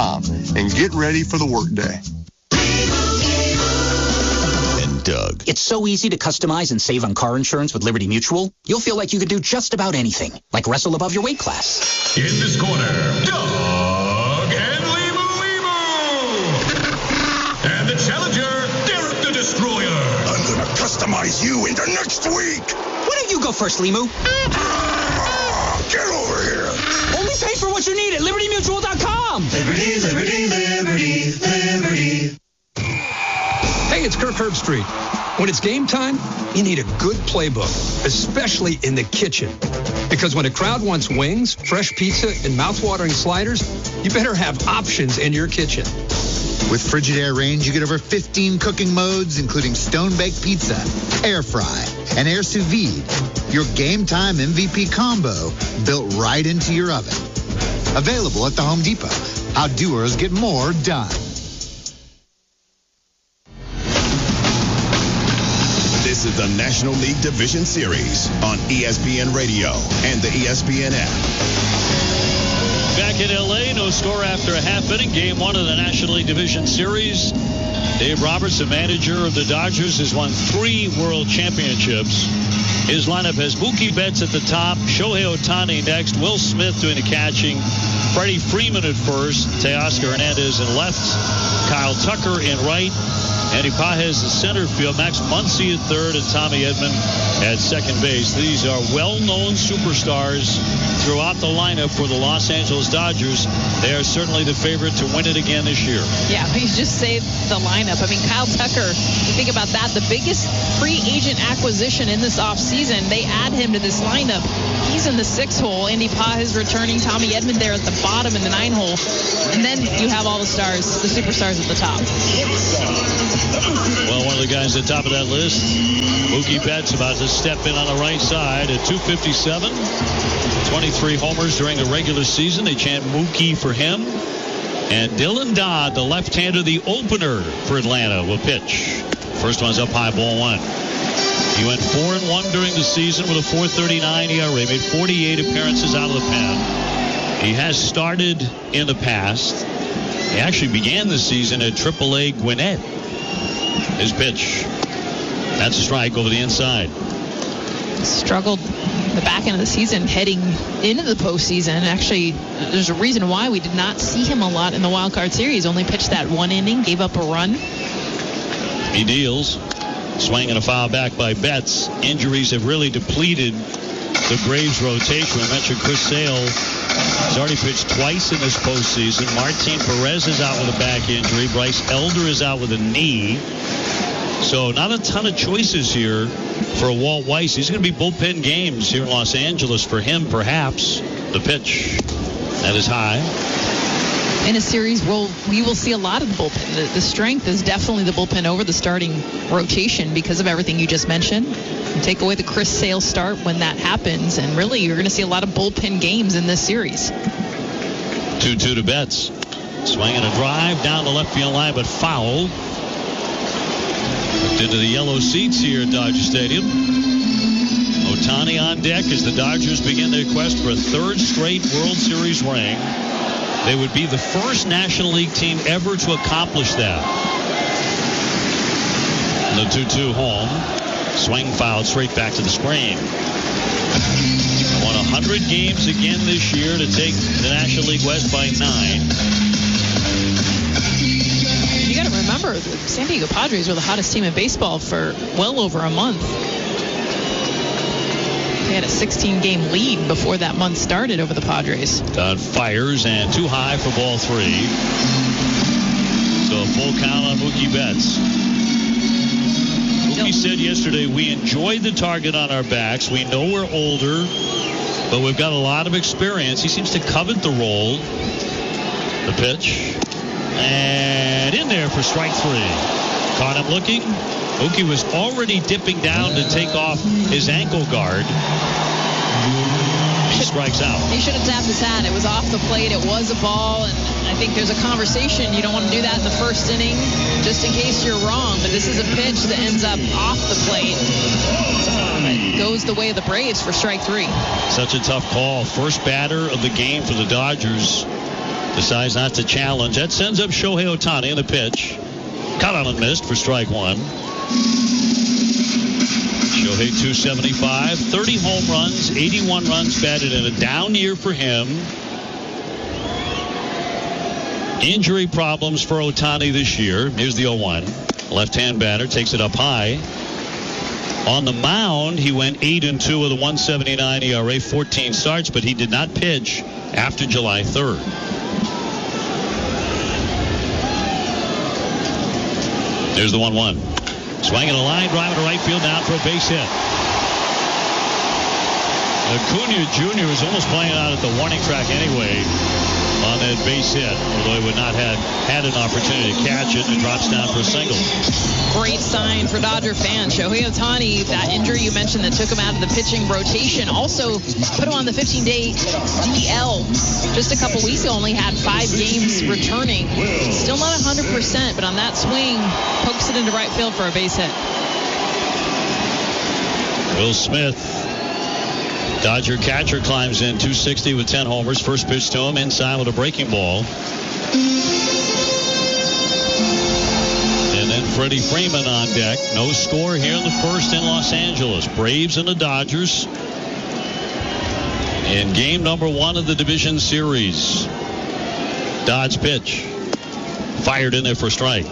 LibertyMutual.com and get ready for the workday. Doug. It's so easy to customize and save on car insurance with Liberty Mutual. You'll feel like you could do just about anything, like wrestle above your weight class. In this corner, Doug and Limu. And the challenger, Derek the Destroyer. I'm gonna customize you into next week. Why don't you go first, Limu? Get over here. Only pay for what you need at LibertyMutual.com. Liberty, liberty, liberty, liberty. Hey, it's Kirk Herbstreit. When it's game time, you need a good playbook, especially in the kitchen. Because when a crowd wants wings, fresh pizza, and mouth-watering sliders, you better have options in your kitchen. With Frigidaire range, you get over 15 cooking modes, including stone-baked pizza, air fry, and air sous vide. Your game time MVP combo built right into your oven. Available at the Home Depot. How doers get more done. This is the National League Division Series on ESPN Radio and the ESPN app. Back in L.A., no score after a half inning. Game 1 of the National League Division Series. Dave Roberts, the manager of the Dodgers, has won 3 World Championships. His lineup has Mookie Betts at the top, Shohei Ohtani next, Will Smith doing the catching, Freddie Freeman at first, Teoscar Hernandez in left, Kyle Tucker in right, Andy Pages in center field, Max Muncy at third, and Tommy Edman at second base. These are well-known superstars throughout the lineup for the Los Angeles Dodgers. They are certainly the favorite to win it again this year. Yeah, you just saved the lineup. I mean, Kyle Tucker, you think about that, the biggest free agent acquisition in this offseason. They add him to this lineup. He's in the 6 hole. Andy Pages returning. Tommy Edman there at the bottom in the 9 hole. And then you have all the stars, the superstars at the top. Well, one of the guys at the top of that list, Mookie Betts, about to step in on the right side at 257. 23 homers during the regular season. They chant Mookie for him. And Dylan Dodd, the left-hander, the opener for Atlanta, will pitch. First one's up high, ball 1. He went 4-1 during the season with a 4.39 ERA. Made 48 appearances out of the pen. He has started in the past. He actually began the season at AAA Gwinnett. His pitch. That's a strike over the inside. Struggled the back end of the season heading into the postseason. Actually, there's a reason why we did not see him a lot in the wild card series. Only pitched that 1 inning, gave up a run. He deals. Swing and a foul back by Betts. Injuries have really depleted the Braves rotation. I mentioned Chris Sale has already pitched twice in this postseason. Martin Perez is out with a back injury. Bryce Elder is out with a knee. So not a ton of choices here for Walt Weiss. These are going to be bullpen games here in Los Angeles for him, perhaps. The pitch. That is high. In a series, we will see a lot of the bullpen. The strength is definitely the bullpen over the starting rotation because of everything you just mentioned. You take away the Chris Sale start when that happens, and really you're going to see a lot of bullpen games in this series. 2-2 to Betts. Swinging a drive down the left field line, but foul. Hooked into the yellow seats here at Dodger Stadium. Ohtani on deck as the Dodgers begin their quest for a 3rd straight World Series ring. They would be the first National League team ever to accomplish that. The 2-2 home. Swing fouled straight back to the screen. Won 100 games again this year to take the National League West by 9. You got to remember, the San Diego Padres were the hottest team in baseball for well over a month. They had a 16-game lead before that month started over the Padres. Dodd fires and too high for ball 3. So a full count on Mookie Betts. Mookie said yesterday, we enjoyed the target on our backs. We know we're older, but we've got a lot of experience. He seems to covet the role. The pitch. And in there for strike 3. Caught him looking. Mookie was already dipping down to take off his ankle guard. He strikes out. He should have tapped his hat. It was off the plate. It was a ball. And I think there's a conversation. You don't want to do that in the first inning just in case you're wrong. But this is a pitch that ends up off the plate. It goes the way of the Braves for strike 3. Such a tough call. First batter of the game for the Dodgers. decides not to challenge. That sends up Shohei Ohtani in the pitch. Caught on and missed for strike one. Shohei 275, 30 home runs, 81 runs batted in a down year for him. Injury problems for Ohtani this year. Here's the 0-1. Left-hand batter takes it up high. On the mound, he went 8-2 with a 1.79 ERA, 14 starts, but he did not pitch after July 3rd. There's the 1-1. Swinging a line drive to right field down for a base hit. Acuna Jr. was almost playing out at the warning track anyway on that base hit, although he would not have had an opportunity to catch it, and it drops down for a single. Great sign for Dodger fans. Shohei Ohtani, that injury you mentioned that took him out of the pitching rotation, also put him on the 15-day DL. Just a couple weeks ago, only had 5 games returning. Still not 100%, but on that swing, pokes it into right field for a base hit. Will Smith, Dodger catcher, climbs in 260 with 10 homers. First pitch to him, inside with a breaking ball. And then Freddie Freeman on deck. No score here in the first in Los Angeles. Braves and the Dodgers in game number 1 of the division series. Dodge pitch. Fired in there for a strike.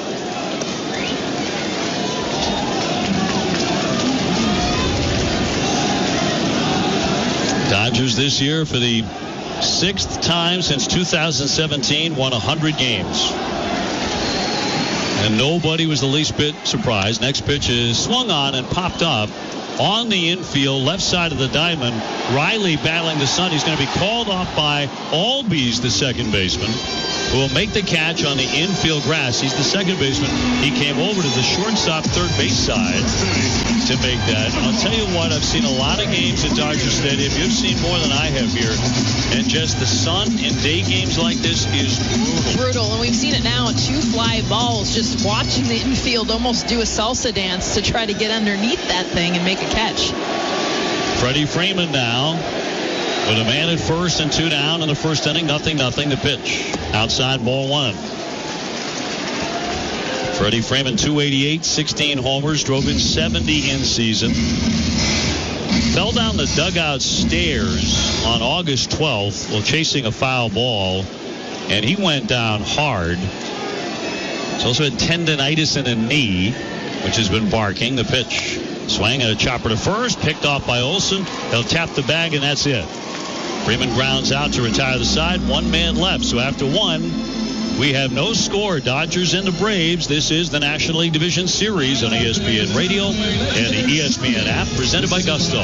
Dodgers this year, for the 6th time since 2017, won 100 games. And nobody was the least bit surprised. Next pitch is swung on and popped up on the infield, left side of the diamond. Riley battling the sun. He's going to be called off by Albies, the second baseman, who will make the catch on the infield grass. He's the second baseman. He came over to the shortstop third base side to make that. And I'll tell you what, I've seen a lot of games at Dodger Stadium. You've seen more than I have here. And just the sun in day games like this is brutal. And we've seen it now. 2 fly balls, just watching the infield almost do a salsa dance to try to get underneath that thing and make a catch. Freddie Freeman now with a man at first and 2 down in the first inning. 0-0 the pitch. Outside ball 1. Freddie Freeman, 288, 16 homers, drove in 70 in season. Fell down the dugout stairs on August 12th while chasing a foul ball, and he went down hard. He's also had tendonitis in a knee, which has been barking. The pitch. Swing and a chopper to first, picked off by Olsen. They'll tap the bag, and that's it. Freeman grounds out to retire the side. 1 man left. So after 1, we have no score. Dodgers and the Braves. This is the National League Division Series on ESPN Radio and the ESPN app, presented by Gusto.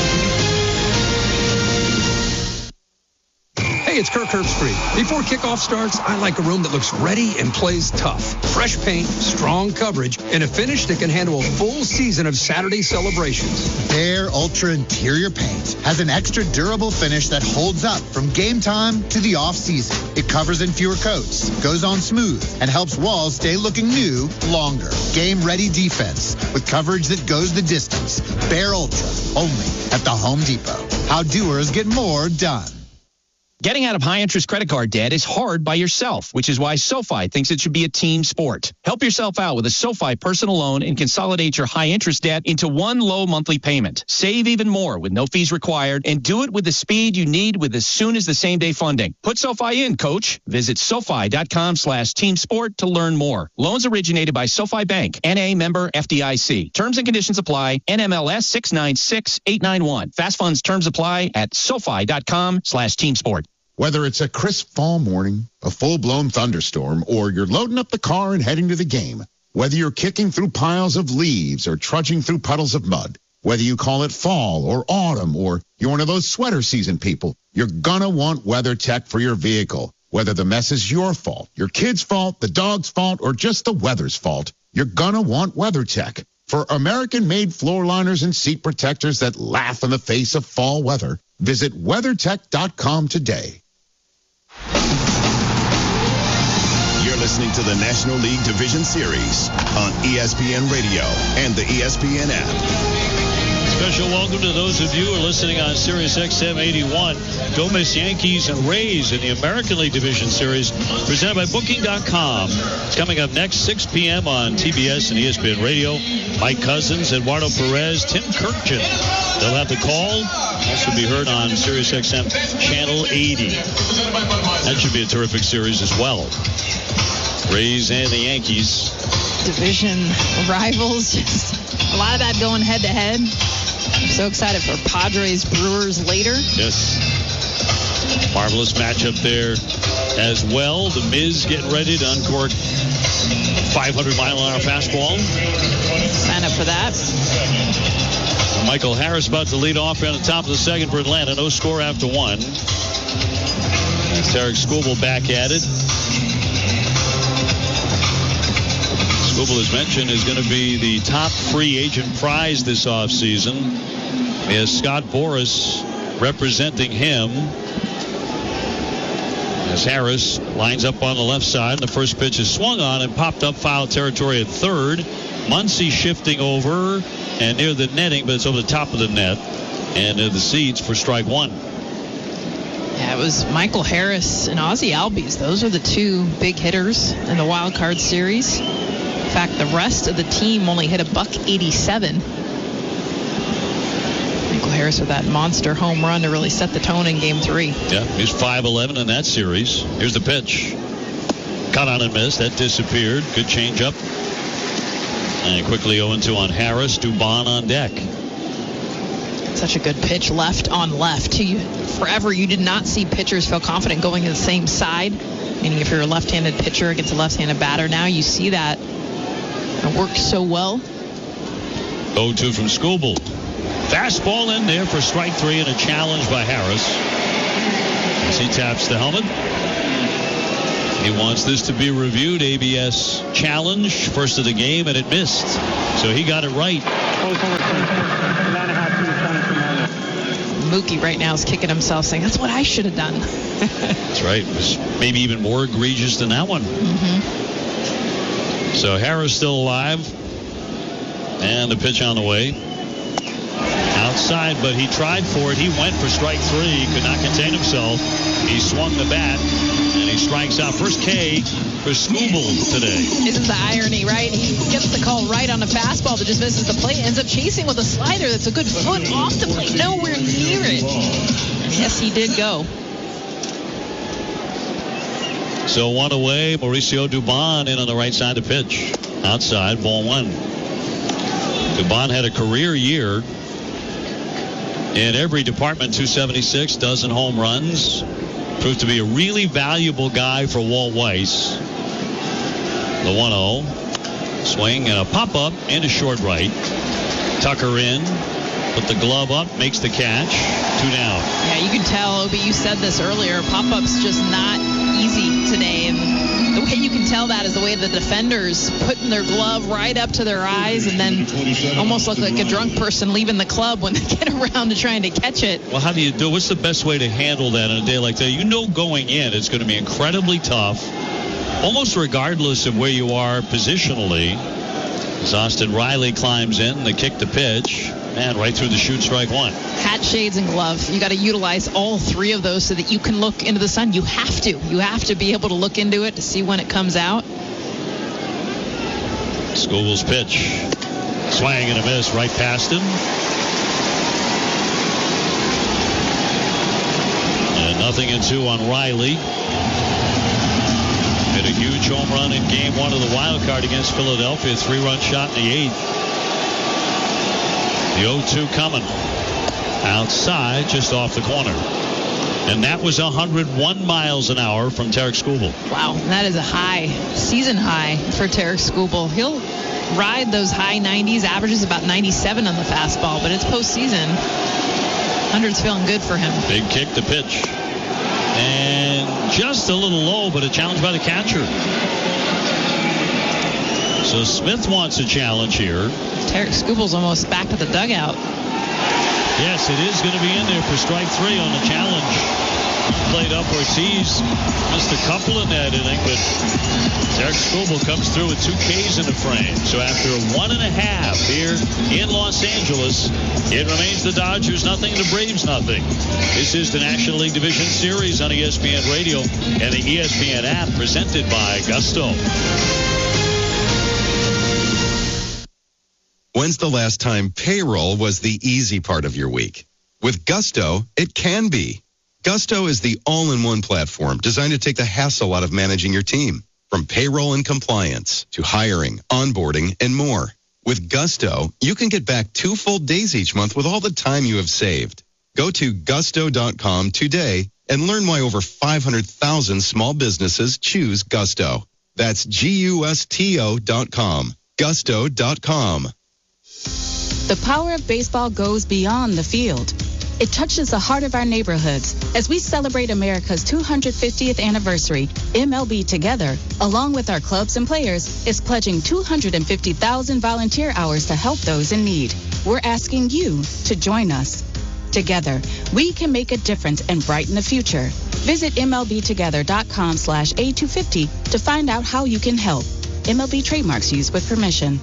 Hey, it's Kirk Herbstreit. Before kickoff starts, I like a room that looks ready and plays tough. Fresh paint, strong coverage, and a finish that can handle a full season of Saturday celebrations. Behr Ultra Interior Paint has an extra durable finish that holds up from game time to the off-season. It covers in fewer coats, goes on smooth, and helps walls stay looking new longer. Game-ready defense with coverage that goes the distance. Behr Ultra, only at the Home Depot. How doers get more done. Getting out of high-interest credit card debt is hard by yourself, which is why SoFi thinks it should be a team sport. Help yourself out with a SoFi personal loan and consolidate your high-interest debt into one low monthly payment. Save even more with no fees required, and do it with the speed you need with as soon as the same-day funding. Put SoFi in, coach. Visit SoFi.com/team sport to learn more. Loans originated by SoFi Bank, N.A. member FDIC. Terms and conditions apply. NMLS 696891. Fast funds terms apply at SoFi.com/team sport. Whether it's a crisp fall morning, a full-blown thunderstorm, or you're loading up the car and heading to the game, whether you're kicking through piles of leaves or trudging through puddles of mud, whether you call it fall or autumn, or you're one of those sweater season people, you're gonna want WeatherTech for your vehicle. Whether the mess is your fault, your kid's fault, the dog's fault, or just the weather's fault, you're gonna want WeatherTech. For American-made floor liners and seat protectors that laugh in the face of fall weather, visit WeatherTech.com today. You're listening to the National League Division Series on ESPN Radio and the ESPN app. Special welcome to those of you who are listening on Sirius XM 81. Don't miss Yankees and Rays in the American League Division Series, presented by Booking.com. It's coming up next, 6 p.m. on TBS and ESPN Radio. Mike Cousins, Eduardo Perez, Tim Kirkjian. They'll have the call. Also be heard on Sirius XM Channel 80. That should be a terrific series as well. Rays and the Yankees. Division rivals. Just a lot of that going head-to-head. I'm so excited for Padres-Brewers later. Yes. Marvelous matchup there as well. The Miz getting ready to uncork 500-mile-an-hour fastball. Sign up for that. Michael Harris about to lead off on the top of the second for Atlanta. No score after one. Tarik Skubal back at it. Skubal, as mentioned, is going to be the top free agent prize this offseason. He has Scott Boras representing him. As Harris lines up on the left side, the first pitch is swung on and popped up foul territory at third. Muncy shifting over and near the netting, but it's over the top of the net and near the seats for strike one. Yeah, it was Michael Harris and Ozzie Albies. Those are the two big hitters in the wild card series. In fact, the rest of the team only hit $187. Michael Harris with that monster home run to really set the tone in Game 3. Yeah, he's 5-11 in that series. Here's the pitch. Cut on and missed. That disappeared. Good changeup. And quickly 0-2 on Harris. Dubon on deck. Such a good pitch, left on left. Forever, you did not see pitchers feel confident going to the same side. Meaning if you're a left-handed pitcher against a left-handed batter, now you see that. It works so well. 0-2 from Skubal. Fastball in there for strike three and a challenge by Harris. As he taps the helmet. He wants this to be reviewed. ABS challenge, first of the game, and it missed. So he got it right. Mookie right now is kicking himself, saying, that's what I should have done. That's right. It was maybe even more egregious than that one. Mm-hmm. So Harris still alive. And the pitch on the way. Outside, but he tried for it. He went for strike three. He could not contain himself. He swung the bat, and he strikes out. First K for Skubal today. This is the irony, right? He gets the call right on a fastball that just misses the plate. Ends up chasing with a slider that's a good foot off the plate. Nowhere near it. And yes, he did go. So one away. Mauricio Dubon in on the right side to pitch. Outside, ball one. Dubon had a career year. In every department, 276, dozen home runs. Proved to be a really valuable guy for Walt Weiss. The 1-0. Swing and a pop-up into short right. Tucker in. Put the glove up. Makes the catch. 2 down. Yeah, you can tell, Obi, you said this earlier. Pop-up's just not easy today. And the way you can tell that is the way the defenders putting their glove right up to their eyes and then almost look like a drunk person leaving the club when they get around to trying to catch it. Well, how do you do? What's the best way to handle that on a day like that? You know, going in, it's going to be incredibly tough, almost regardless of where you are positionally. As Austin Riley climbs in, they kick the pitch, and right through the chute, strike one. Hat, shades, and glove. You got to utilize all three of those so that you can look into the sun. You have to. You have to be able to look into it to see when it comes out. Skubal's pitch. Swing and a miss right past him. And 0-2 on Riley. Hit a huge home run in Game 1 of the wild card against Philadelphia. 3-run shot in the 8th. The 0-2 coming. Outside, just off the corner. And that was 101 miles an hour from Tarik Skubal. Wow, that is a high, season high for Tarik Skubal. He'll ride those high 90s, averages about 97 on the fastball, but it's postseason. 100's feeling good for him. Big kick to pitch. And just a little low, but a challenge by the catcher. So Smith wants a challenge here. Tarik Skubal's almost back to the dugout. Yes, it is going to be in there for strike three on the challenge. played up Ortiz. Missed a couple in that inning, but Tarik Skubal comes through with 2 Ks in the frame. So after 1.5 here in Los Angeles, it remains the Dodgers nothing, the Braves nothing. This is the National League Division Series on ESPN Radio and the ESPN app, presented by Gusto. When's the last time payroll was the easy part of your week? With Gusto, it can be. Gusto is the all-in-one platform designed to take the hassle out of managing your team. From payroll and compliance to hiring, onboarding, and more. With Gusto, you can get back 2 full days each month with all the time you have saved. Go to gusto.com today and learn why over 500,000 small businesses choose Gusto. That's GUSTO.com. Gusto.com. The power of baseball goes beyond the field. It touches the heart of our neighborhoods. As we celebrate America's 250th anniversary, MLB Together, along with our clubs and players, is pledging 250,000 volunteer hours to help those in need. We're asking you to join us. Together, we can make a difference and brighten the future. Visit MLBtogether.com/A250 to find out how you can help. MLB trademarks used with permission.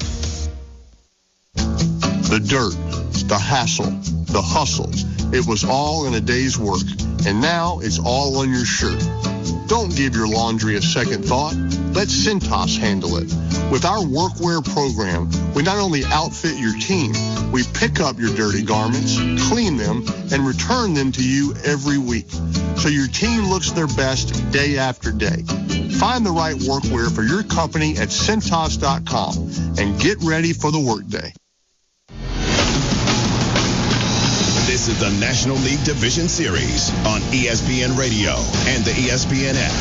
The dirt, the hassle, the hustle. It was all in a day's work, and now it's all on your shirt. Don't give your laundry a second thought. Let Cintas handle it. With our workwear program, we not only outfit your team, we pick up your dirty garments, clean them, and return them to you every week, so your team looks their best day after day. Find the right workwear for your company at Cintas.com and get ready for the workday. This is the National League Division Series on ESPN Radio and the ESPN app.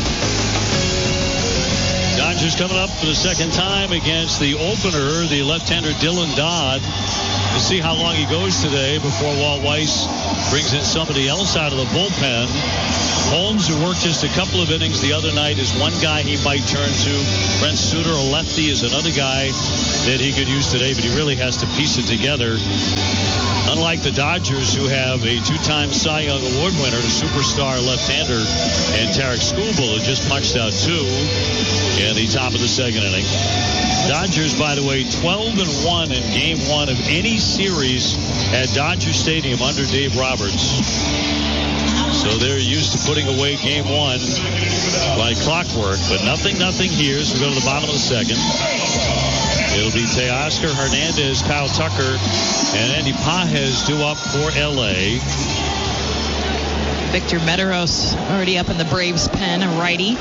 Dodgers coming up for the second time against the opener, the left-hander Dylan Dodd. We'll see how long he goes today before Walt Weiss brings in somebody else out of the bullpen. Holmes, who worked just a couple of innings the other night, is one guy he might turn to. Brent Suter, a lefty, is another guy that he could use today, but he really has to piece it together. Unlike the Dodgers, who have a 2-time Cy Young Award winner, the superstar left-hander, and Tarik Skubal, who just punched out 2 in the top of the second inning. Dodgers, by the way, 12-1 in Game 1 of any series at Dodger Stadium under Dave Roberts. So they're used to putting away Game 1 like clockwork, but nothing here as we go to the bottom of the second. It'll be Teoscar Hernandez, Kyle Tucker, and Andy Pages due up for L.A. Victor Mederos already up in the Braves pen, a righty.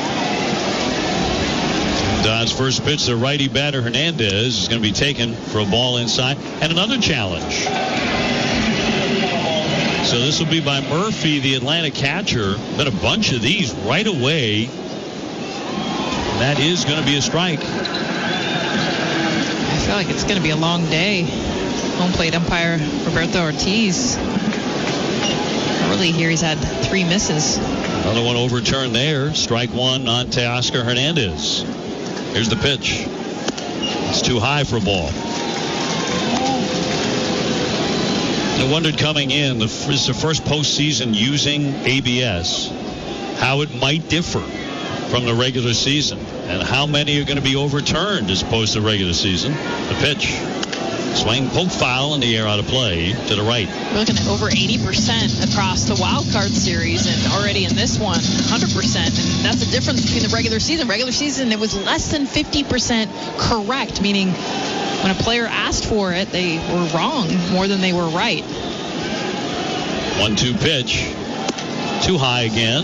Dodd's first pitch, the righty batter Hernandez is going to be taken for a ball inside, and another challenge. So this will be by Murphy, the Atlanta catcher. Been a bunch of these right away. That is going to be a strike. I feel like it's going to be a long day. Home plate umpire Roberto Ortiz. Early here, he's had 3 misses. Another one overturned there. Strike 1 on Teoscar Hernandez. Here's the pitch. It's too high for a ball. I wondered coming in, this is the first postseason using ABS, how it might differ from the regular season and how many are going to be overturned as opposed to the regular season. The pitch. Swing, poke, foul in the air, out of play to the right. We're looking at over 80% across the wild card series, and already in this one, 100%. And that's the difference between the regular season. Regular season, it was less than 50% correct, meaning when a player asked for it, they were wrong more than they were right. 1-2 pitch. Too high again.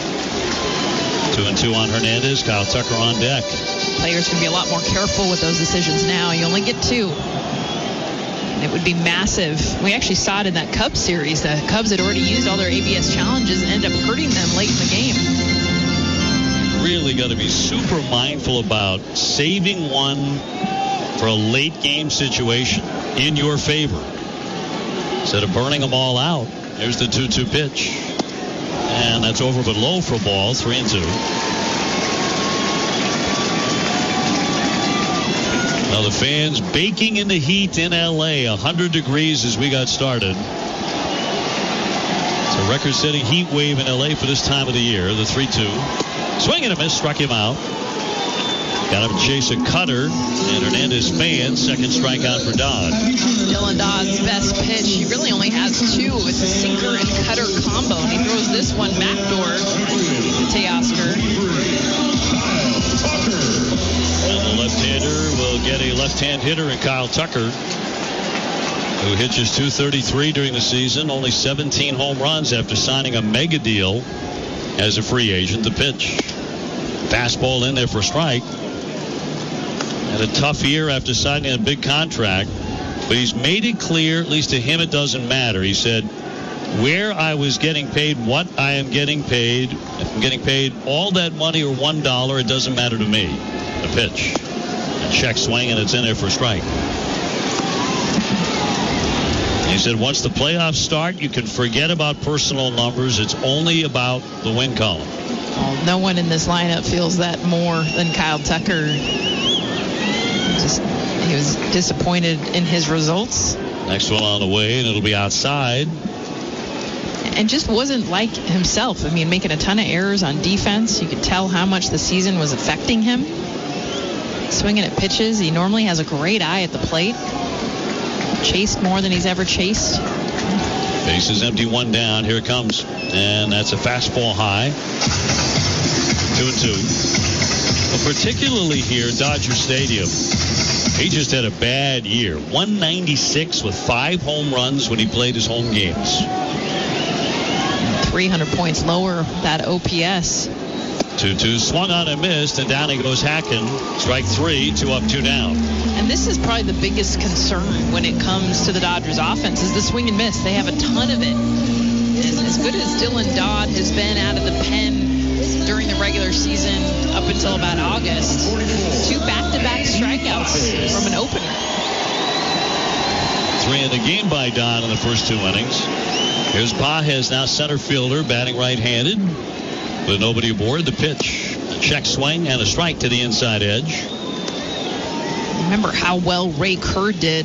2-2 on Hernandez. Kyle Tucker on deck. Players can be a lot more careful with those decisions now. You only get 2. And it would be massive. We actually saw it in that Cubs series. The Cubs had already used all their ABS challenges and ended up hurting them late in the game. Really got to be super mindful about saving one for a late game situation in your favor instead of burning them all out. There's the 2-2 pitch, and that's over but low for a ball. 3-2. Now the fans baking in the heat in LA, 100 degrees as we got started. It's a record-setting heat wave in L.A. for this time of the year. The 3-2. Swing and a miss, struck him out. Got him to chase a cutter, and Hernandez fans. Second strikeout for Dodd. Dylan Dodd's best pitch. He really only has two. It's a sinker and cutter combo, and he throws this one backdoor to Teoscar. And the left-hander will get a left-hand hitter in Kyle Tucker, who hit just .233 during the season. Only 17 home runs after signing a mega deal as a free agent. The pitch. Fastball in there for a strike. Had a tough year after signing a big contract, but he's made it clear, at least to him, it doesn't matter. He said, where I was getting paid, what I am getting paid, if I'm getting paid all that money or $1, it doesn't matter to me. The pitch. A check swing, and it's in there for a strike. He said, once the playoffs start, you can forget about personal numbers. It's only about the win column. Well, no one in this lineup feels that more than Kyle Tucker. He was disappointed in his results. Next one on the way, and it'll be outside. And just wasn't like himself. I mean, making a ton of errors on defense. You could tell how much the season was affecting him. Swinging at pitches. He normally has a great eye at the plate. Chased more than he's ever chased. Base is empty, one down. Here it comes. And that's a fastball high. 2-2. Well, particularly here, Dodger Stadium. He just had a bad year. 196 with 5 home runs when he played his home games. 300 points lower, that OPS. 2-2, swung on and missed, and down he goes Hacken. Strike 3, 2 up, 2 down. And this is probably the biggest concern when it comes to the Dodgers offense is the swing and miss. They have a ton of it. And as good as Dylan Dodd has been out of the pen during the regular season up until about August, 2 back-to-back strikeouts from an opener. 3 in the game by Dodd in the first 2 innings. Here's Pages, now center fielder, batting right-handed. With nobody aboard, the pitch. A check swing and a strike to the inside edge. Remember how well Ray Kerr did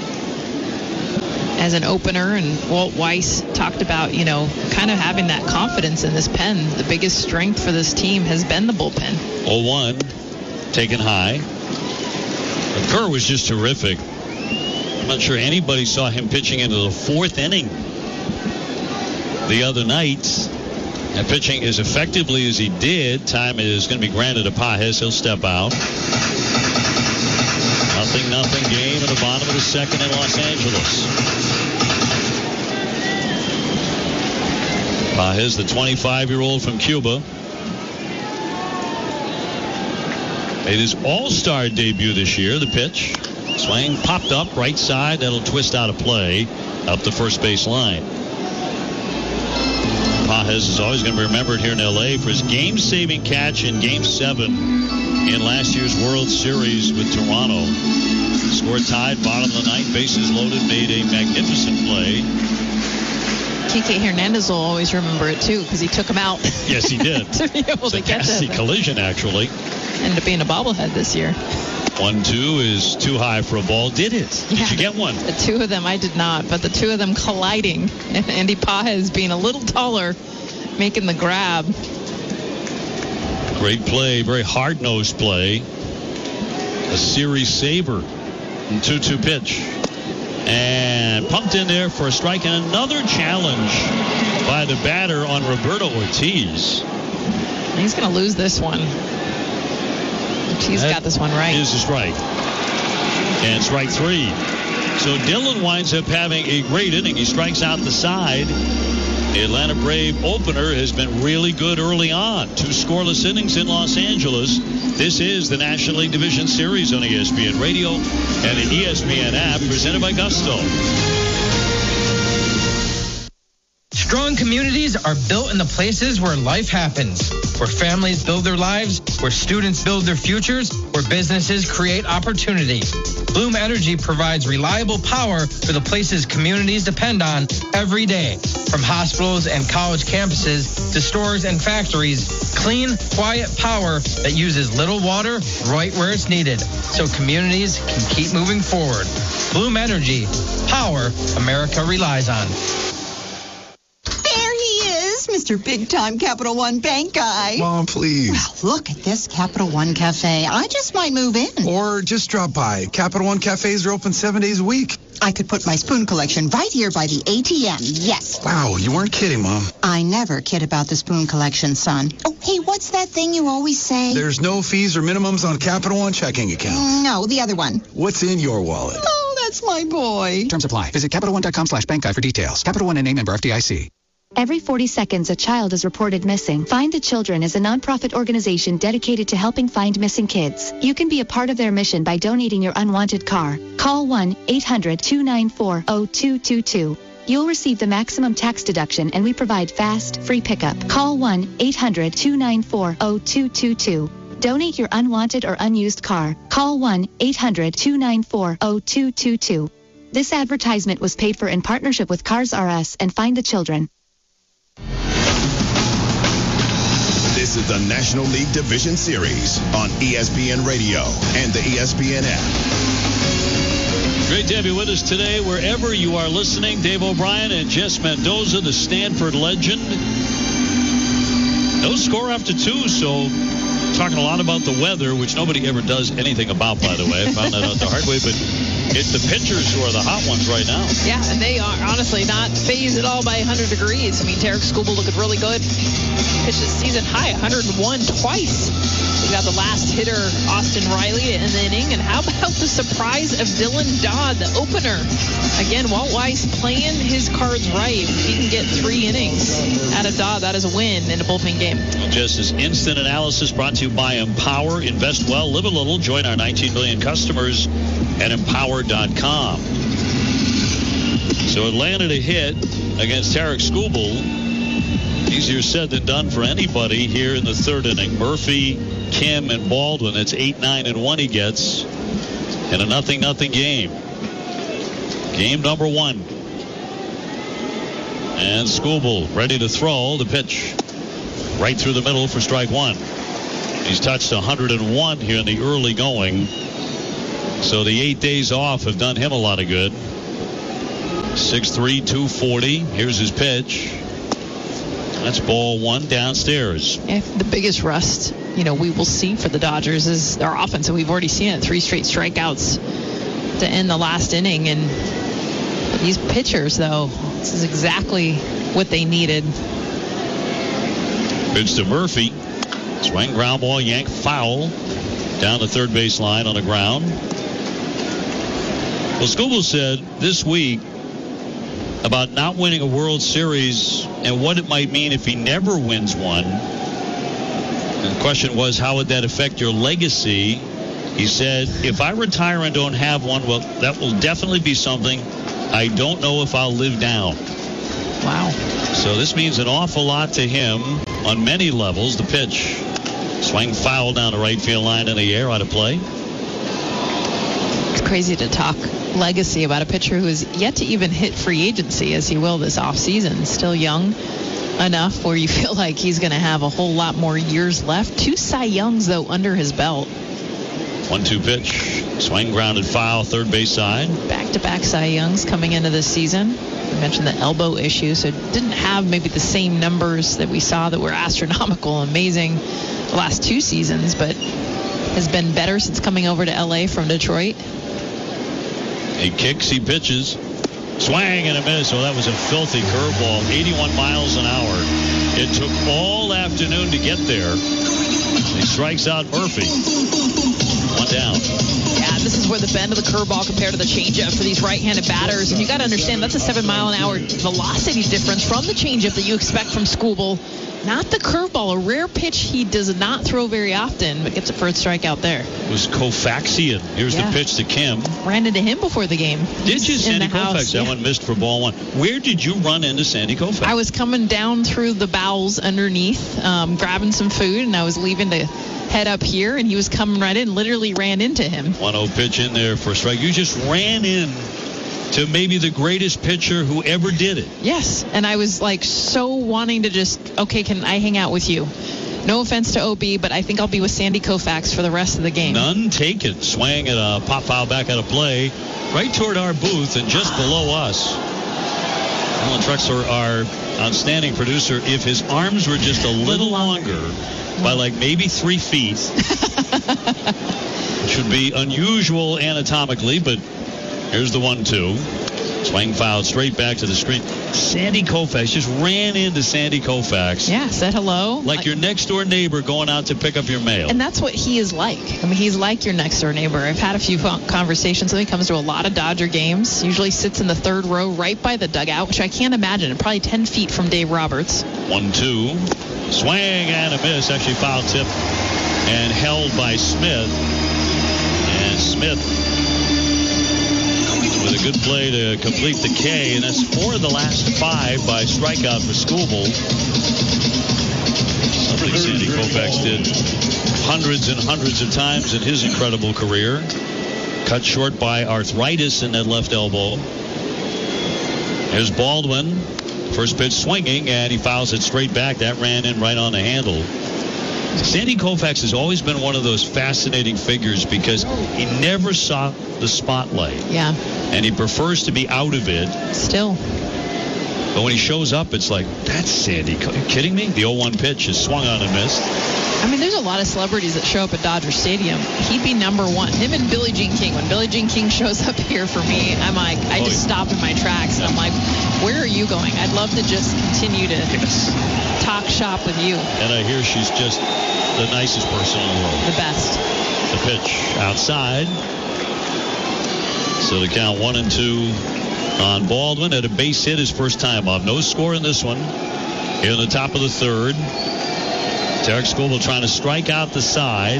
as an opener, and Walt Weiss talked about, kind of having that confidence in this pen. The biggest strength for this team has been the bullpen. 0-1, taken high. But Kerr was just terrific. I'm not sure anybody saw him pitching into the 4th inning the other night. And pitching as effectively as he did. Time is going to be granted to Pages. He'll step out. 0-0 game in the bottom of the 2nd in Los Angeles. Pages, the 25-year-old from Cuba, made his all-star debut this year. The pitch. Swing popped up right side. That'll twist out of play up the first base line. Pages is always going to be remembered here in L.A. for his game-saving catch in Game 7 in last year's World Series with Toronto. Score tied, bottom of the 9th, bases loaded, made a magnificent play. Kike Hernandez will always remember it, too, because he took him out. Yes, he did. To be able to get nasty collision, actually. Ended up being a bobblehead this year. 1-2 is too high for a ball. Did it? Yeah. Did you get one? The 2 of them, I did not, but the 2 of them colliding. And Andy Pages being a little taller, making the grab. Great play, very hard-nosed play. A series saver. 2-2 pitch. And pumped in there for a strike, and another challenge by the batter on Roberto Ortiz. He's going to lose this one. Ortiz got this one right. Is a strike. And strike 3. So Dylan winds up having a great inning. He strikes out the side. The Atlanta Brave opener has been really good early on. 2 scoreless innings in Los Angeles. This is the National League Division Series on ESPN Radio and the ESPN app, presented by Gusto. Strong communities are built in the places where life happens, where families build their lives, where students build their futures, where businesses create opportunity. Bloom Energy provides reliable power for the places communities depend on every day. From hospitals and college campuses to stores and factories, clean, quiet power that uses little water right where it's needed, so communities can keep moving forward. Bloom Energy, power America relies on. There Mr. Big-Time Capital One Bank guy. Mom, please. Well, look at this Capital One Cafe. I just might move in. Or just drop by. Capital One Cafes are open 7 days a week. I could put my spoon collection right here by the ATM. Yes. Wow, you weren't kidding, Mom. I never kid about the spoon collection, son. Oh, hey, what's that thing you always say? There's no fees or minimums on Capital One checking accounts. No, the other one. What's in your wallet? Oh, that's my boy. Terms apply. Visit CapitalOne.com/bank guide for details. Capital One and a member FDIC. Every 40 seconds, a child is reported missing. Find the Children is a nonprofit organization dedicated to helping find missing kids. You can be a part of their mission by donating your unwanted car. Call 1-800-294-0222. You'll receive the maximum tax deduction, and we provide fast, free pickup. Call 1-800-294-0222. Donate your unwanted or unused car. Call 1-800-294-0222. This advertisement was paid for in partnership with Cars R Us and Find the Children. This is the National League Division Series on ESPN Radio and the ESPN app. Great to have you with us today, wherever you are listening. Dave O'Brien and Jess Mendoza, the Stanford legend. No score after 2, so talking a lot about the weather, which nobody ever does anything about, by the way. I found that out the hard way, but it's the pitchers who are the hot ones right now. Yeah, and they are honestly not phased at all by 100 degrees. I mean, Tarek Skubal looking really good. Pitched his season high, 101 twice. We got the last hitter, Austin Riley, in the inning. And how about the surprise of Dylan Dodd, the opener? Again, Walt Weiss playing his cards right. He can get 3 innings out of Dodd. That is a win in a bullpen game. Just as instant analysis brought to you by Empower. Invest well, live a little. Join our 19 million customers at Empower.com. So it landed a hit against Tarek Skubal. Easier said than done for anybody here in the 3rd inning. Murphy, Kim, and Baldwin. It's 8-9-1 he gets in a 0-0 game. Game number 1. And Skubal ready to throw. The pitch right through the middle for strike 1. He's touched 101 here in the early going. So the 8 days off have done him a lot of good. 6'3", 240. Here's his pitch. That's ball 1 downstairs. Yeah, the biggest rust, we will see for the Dodgers is their offense, and we've already seen it. 3 straight strikeouts to end the last inning. And these pitchers, though, this is exactly what they needed. Pitch to Murphy. Swing, ground ball, yank, foul down the third base line on the ground. Well, Skubal said this week about not winning a World Series and what it might mean if he never wins one. And the question was, how would that affect your legacy? He said, if I retire and don't have one, well, that will definitely be something I don't know if I'll live down. Wow. So this means an awful lot to him on many levels. The pitch. Swing foul down the right field line in the air, out of play. It's crazy to talk legacy about a pitcher who is yet to even hit free agency, as he will this offseason. Still young enough where you feel like he's going to have a whole lot more years left. 2 Cy Youngs, though, under his belt. 1-2 pitch. Swing, grounded, foul, third base side. Back-to-back Cy Youngs coming into this season. I mentioned the elbow issue, so it didn't have maybe the same numbers that we saw that were astronomical, amazing the last 2 seasons, but has been better since coming over to L.A. from Detroit. He kicks, he pitches. Swing and a miss. Well, that was a filthy curveball. 81 miles an hour. It took all afternoon to get there. He strikes out Murphy. 1 down. Yeah, this is where the bend of the curveball compared to the changeup for these right-handed batters. And you got to understand, that's a 7-mile-an-hour velocity difference from the changeup that you expect from Skubal. Not the curveball, a rare pitch he does not throw very often, but gets a first strikeout there. It was Koufaxian. Here's the pitch to Kim. Ran into him before the game. Did you? Sandy Koufax. That one missed for ball 1. Where did you run into Sandy Koufax? I was coming down through the bowels underneath, grabbing some food, and I was leaving to head up here, and he was coming right in, literally ran into him. 1-0 pitch in there for a strike. You just ran in to maybe the greatest pitcher who ever did it. Yes, and I was like so wanting to just, okay, can I hang out with you? No offense to OB, but I think I'll be with Sandy Koufax for the rest of the game. None taken. Swing and a pop foul back out of play right toward our booth and just below us. Alan Trexler, our outstanding producer, if his arms were just a little longer, by like maybe 3 feet, which would be unusual anatomically, but here's the 1-2. Swing fouled straight back to the screen. Sandy Koufax just ran into Sandy Koufax. Yeah, said hello. Like your next door neighbor going out to pick up your mail. And that's what he is like. I mean, he's like your next door neighbor. I've had a few conversations with him. He comes to a lot of Dodger games. Usually sits in the third row right by the dugout, which I can't imagine. Probably 10 feet from Dave Roberts. 1-2. Swing and a miss. Actually foul tip and held by Smith. And Smith with a good play to complete the K, and that's 4 of the last 5 by strikeout for Skubal. Something Sandy Koufax did hundreds and hundreds of times in his incredible career. Cut short by arthritis in that left elbow. Here's Baldwin. First pitch swinging, and he fouls it straight back. That ran in right on the handle. Sandy Koufax has always been one of those fascinating figures because he never saw the spotlight. Yeah. And he prefers to be out of it. Still. But when he shows up, it's like, that's Sandy. Are you kidding me? The 0-1 pitch is swung on and missed. I mean, there's a lot of celebrities that show up at Dodger Stadium. He'd be number one. Him and Billie Jean King. When Billie Jean King shows up here for me, I'm like, I just stop in my tracks. And I'm like, where are you going? I'd love to just continue to talk shop with you. And I hear she's just the nicest person in the world. The best. The pitch outside. So the count 1-2 on Baldwin. At a base hit his first time up. No score in this one. Here in the top of the third. Tarik Skubal trying to strike out the side.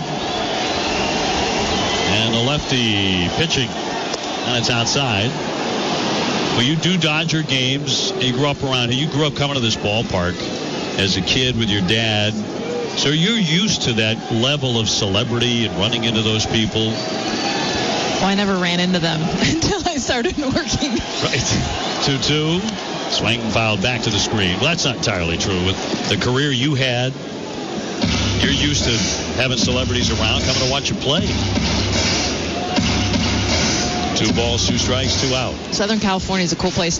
And the lefty pitching. And it's outside. Well, you do Dodger games. You grew up around here. You grew up coming to this ballpark as a kid with your dad. So you're used to that level of celebrity and running into those people. Well, I never ran into them until I started working. Right. 2-2. Swing fouled back to the screen. Well, that's not entirely true. With the career you had, you're used to having celebrities around coming to watch you play. 2 balls, 2 strikes, 2 out. Southern California is a cool place